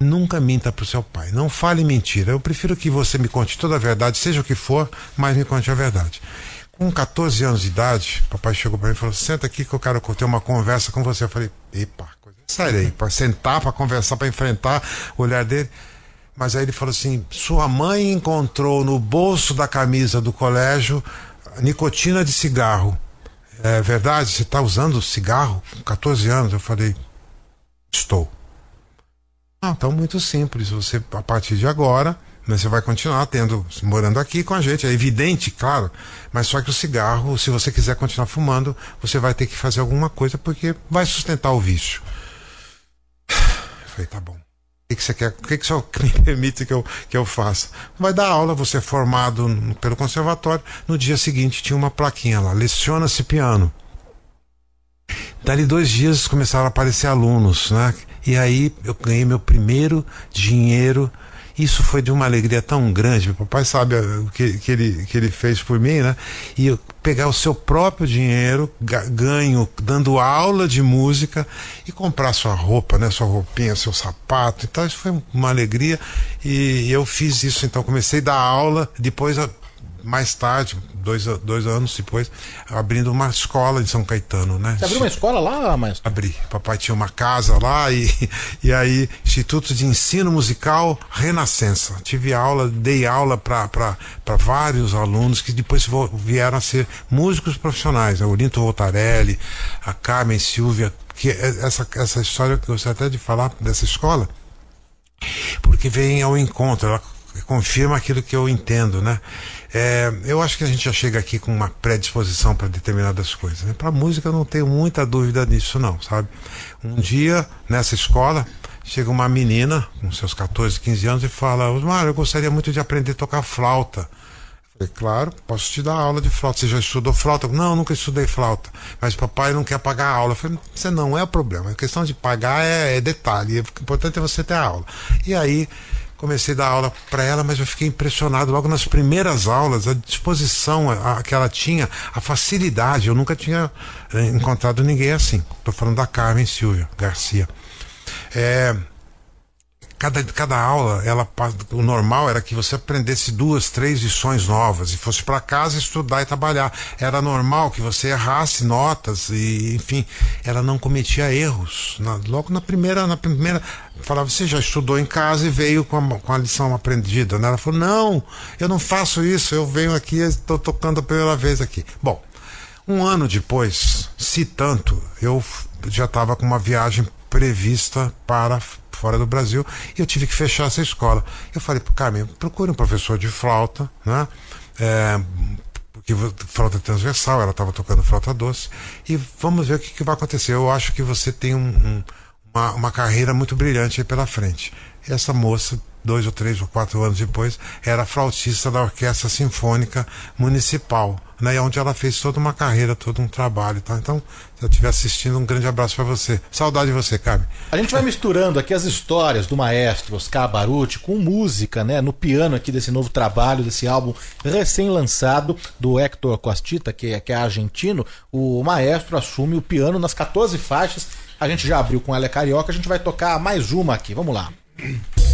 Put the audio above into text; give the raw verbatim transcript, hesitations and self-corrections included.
nunca minta pro seu pai, não fale mentira. Eu prefiro que você me conte toda a verdade, seja o que for, mas me conte a verdade. Com quatorze anos de idade, papai chegou para mim e falou: senta aqui que eu quero ter uma conversa com você. Eu falei: epa, coisa séria aí, para sentar, para conversar, para enfrentar o olhar dele. Mas aí ele falou assim: sua mãe encontrou no bolso da camisa do colégio nicotina de cigarro. É verdade? Você está usando cigarro com quatorze anos? Eu falei: estou. Ah, então muito simples. Você, a partir de agora, né, você vai continuar tendo, morando aqui com a gente. É evidente, claro. Mas só que o cigarro, se você quiser continuar fumando, você vai ter que fazer alguma coisa, porque vai sustentar o vício. Eu falei: tá bom. O que, que você quer? O que, que o senhor me permite que eu, que eu faça? Vai dar aula, você é formado pelo conservatório. No dia seguinte tinha uma plaquinha lá: leciona-se piano. Dali dois dias começaram a aparecer alunos, né? E aí eu ganhei meu primeiro dinheiro. Isso foi de uma alegria tão grande. Meu papai sabe o que, que, ele, que ele fez por mim, né? E eu pegar o seu próprio dinheiro, ganho, dando aula de música, e comprar sua roupa, né? Sua roupinha, seu sapato. Então isso foi uma alegria. E eu fiz isso, então comecei a dar aula. Depois, mais tarde, dois, dois anos depois, abrindo uma escola em São Caetano, né? Você abriu uma escola lá, maestro? Abri. Papai tinha uma casa lá e, e aí, Instituto de Ensino Musical Renascença. Tive aula, dei aula para vários alunos que depois vieram a ser músicos profissionais. A Olinto Voltarelli, a Carmen Silvia, que essa, essa história eu gostaria até de falar dessa escola, porque vem ao encontro, ela confirma aquilo que eu entendo, né? É, eu acho que a gente já chega aqui com uma predisposição para determinadas coisas, né? Para música eu não tenho muita dúvida nisso não, sabe? Um dia, nessa escola, chega uma menina com seus quatorze, quinze anos e fala: Osmar, eu gostaria muito de aprender a tocar flauta. Eu falei: claro, posso te dar aula de flauta. Você já estudou flauta? Não, nunca estudei flauta. Mas papai não quer pagar a aula. Eu falei: você não é o problema, a questão de pagar é, é detalhe, o importante é você ter a aula. E aí comecei a dar aula para ela, mas eu fiquei impressionado logo nas primeiras aulas, a disposição a, a, que ela tinha, a facilidade. Eu nunca tinha é, encontrado ninguém assim. Estou falando da Carmen Silvia Garcia. É, cada, cada aula, ela, o normal era que você aprendesse duas, três lições novas e fosse para casa estudar e trabalhar. Era normal que você errasse notas e, enfim, ela não cometia erros. Na, logo na primeira, na primeira, falava: você já estudou em casa e veio com a, com a lição aprendida, né? Ela falou: não, eu não faço isso, eu venho aqui e estou tocando a primeira vez aqui. Bom, um ano depois, se tanto, eu já estava com uma viagem prevista para fora do Brasil e eu tive que fechar essa escola. Eu falei pro Carmen: procure um professor de flauta, né? É, porque flauta transversal, ela estava tocando flauta doce, e vamos ver o que, que vai acontecer. Eu acho que você tem um, um, uma, uma carreira muito brilhante aí pela frente. E essa moça, dois ou três ou quatro anos depois, era flautista da Orquestra Sinfônica Municipal, né, onde ela fez toda uma carreira, todo um trabalho, tá? Então, se eu estiver assistindo, um grande abraço para você. Saudade de você, Carmen. A gente vai misturando aqui as histórias do maestro Oscar Baruti com música, né, no piano aqui desse novo trabalho, desse álbum recém-lançado do Héctor Costita, que é, que é argentino. O maestro assume o piano nas quatorze faixas. A gente já abriu com ela é carioca, a gente vai tocar mais uma aqui. Vamos lá.